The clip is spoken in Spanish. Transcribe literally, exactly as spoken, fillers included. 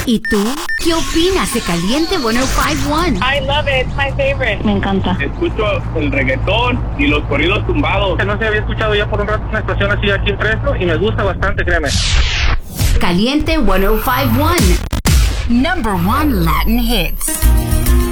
¿Y tú? ¿Qué opinas de Caliente ciento cinco punto uno? I love it. It's my favorite. Me encanta. Escucho el reggaetón y los corridos tumbados. No se había escuchado ya por un rato una estación así aquí en Fresno y me gusta bastante, créeme. Caliente ciento cinco punto uno. Number one Latin hits.